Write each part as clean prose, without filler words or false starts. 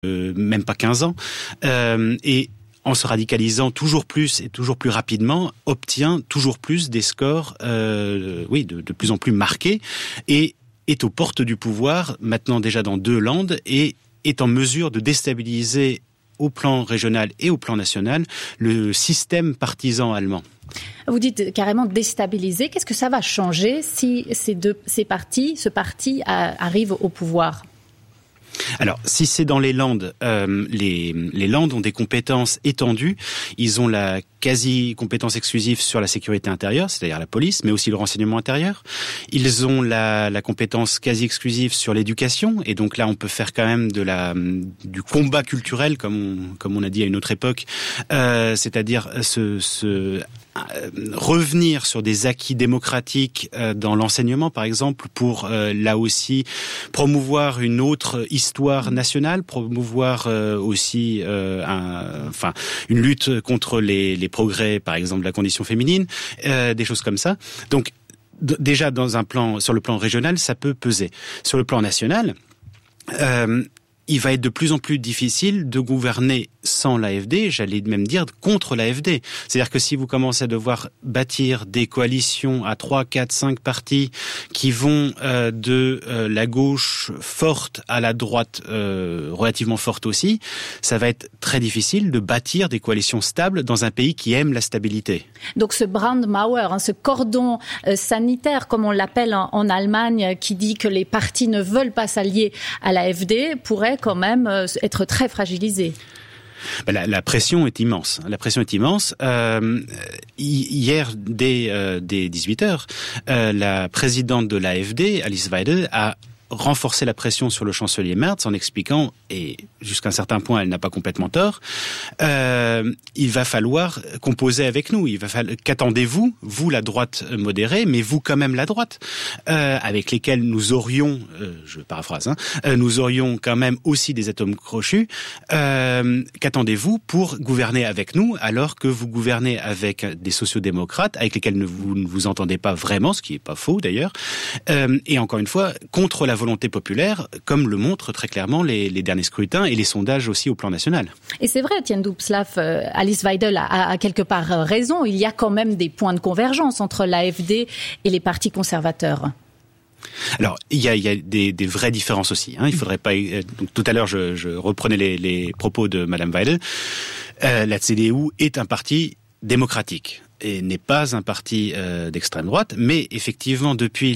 même pas 15 ans, et en se radicalisant toujours plus et toujours plus rapidement, obtient toujours plus des scores, de plus en plus marqués, et est aux portes du pouvoir, maintenant déjà dans 2 landes, et est en mesure de déstabiliser au plan régional et au plan national le système partisan allemand. Vous dites carrément déstabiliser. Qu'est-ce que ça va changer si ce parti arrive au pouvoir ? Alors, si c'est dans les Landes, les Landes ont des compétences étendues. Ils ont la quasi-compétence exclusive sur la sécurité intérieure, c'est-à-dire la police, mais aussi le renseignement intérieur. Ils ont la compétence quasi-exclusive sur l'éducation, et donc là, on peut faire quand même du combat culturel, comme on a dit à une autre époque, c'est-à-dire revenir sur des acquis démocratiques dans l'enseignement, par exemple, pour là aussi promouvoir une autre histoire nationale, promouvoir aussi une lutte contre les progrès, par exemple, de la condition féminine, des choses comme ça. Donc déjà sur le plan régional, ça peut peser. Sur le plan national, il va être de plus en plus difficile de gouverner sans l'AfD, j'allais même dire contre l'AfD. C'est-à-dire que si vous commencez à devoir bâtir des coalitions à 3, 4, 5 partis qui vont de la gauche forte à la droite relativement forte aussi, ça va être très difficile de bâtir des coalitions stables dans un pays qui aime la stabilité. Donc ce Brandmauer, ce cordon sanitaire, comme on l'appelle en Allemagne, qui dit que les partis ne veulent pas s'allier à l'AfD, pourrait quand même être très fragilisé. La pression est immense. Hier, dès 18h, la présidente de l'AfD, Alice Weidel, a renforcé la pression sur le chancelier Merz en expliquant, et jusqu'à un certain point elle n'a pas complètement tort, il va falloir composer avec nous. Qu'attendez-vous, vous la droite modérée, mais vous quand même la droite, avec lesquels nous aurions, je paraphrase, nous aurions quand même aussi des atomes crochus. Qu'attendez-vous pour gouverner avec nous, alors que vous gouvernez avec des sociodémocrates avec lesquels vous ne vous entendez pas vraiment, ce qui n'est pas faux d'ailleurs, et encore une fois, contre la volonté populaire, comme le montrent très clairement les derniers scrutins et les sondages aussi au plan national. Et c'est vrai, Etienne Dubslav, Alice Weidel a quelque part raison. Il y a quand même des points de convergence entre l'AfD et les partis conservateurs. Alors, il y a des vraies différences aussi. Il faudrait pas. Donc, tout à l'heure, je reprenais les propos de Madame Weidel. La CDU est un parti démocratique et n'est pas un parti d'extrême droite, mais effectivement depuis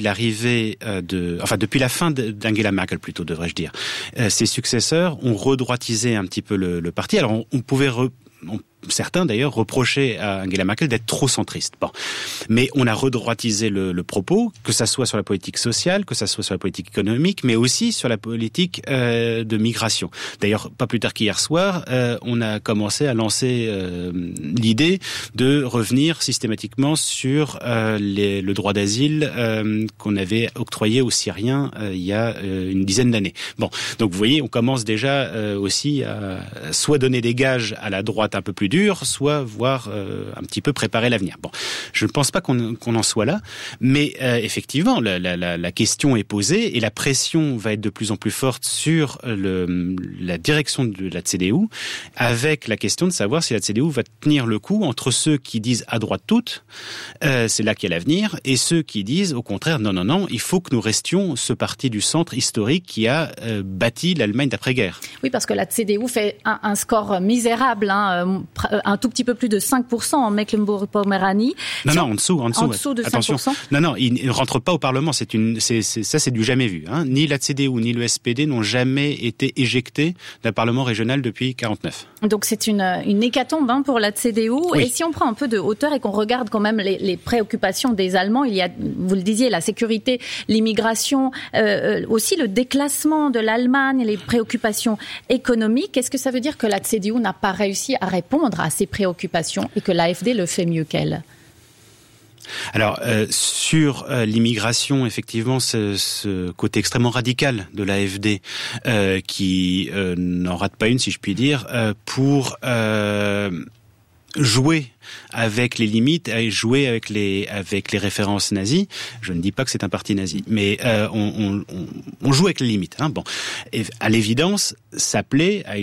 depuis la fin d'Angela Merkel, plutôt devrais-je dire, ses successeurs ont redroitisé un petit peu le parti. Alors on pouvait certains d'ailleurs reprochaient à Angela Merkel d'être trop centriste. Bon, mais on a redroitisé le propos, que ça soit sur la politique sociale, que ça soit sur la politique économique, mais aussi sur la politique de migration. D'ailleurs, pas plus tard qu'hier soir, on a commencé à lancer l'idée de revenir systématiquement sur le droit d'asile qu'on avait octroyé aux Syriens il y a une dizaine d'années. Bon, donc vous voyez, on commence déjà aussi à soit donner des gages à la droite un peu plus dure, soit voir un petit peu préparer l'avenir. Bon, je ne pense pas qu'on en soit là, mais effectivement, la question est posée et la pression va être de plus en plus forte sur la direction de la CDU, avec la question de savoir si la CDU va tenir le coup entre ceux qui disent à droite toute, c'est là qu'il y a l'avenir, et ceux qui disent au contraire non, il faut que nous restions ce parti du centre historique qui a bâti l'Allemagne d'après-guerre. Oui, parce que la CDU fait un score misérable, un tout petit peu plus de 5% en Mecklembourg-Poméranie. Non, en dessous de 5%. Attention. Non, il ne rentre pas au Parlement. C'est du jamais vu. Ni la CDU ni le SPD n'ont jamais été éjectés d'un Parlement régional depuis 49. Donc c'est une hécatombe pour la CDU. Oui. Et si on prend un peu de hauteur et qu'on regarde quand même les préoccupations des Allemands, il y a, vous le disiez, la sécurité, l'immigration, aussi le déclassement de l'Allemagne, les préoccupations économiques. Est-ce que ça veut dire que la CDU n'a pas réussi à répondre à ces préoccupations et que l'AfD le fait mieux qu'elle? Alors, sur l'immigration, effectivement, ce côté extrêmement radical de l'AfD qui n'en rate pas une, si je puis dire, pour jouer avec les limites, à jouer avec les références nazies. Je ne dis pas que c'est un parti nazi, mais on joue avec les limites. Hein. Bon, et à l'évidence, ça plaît à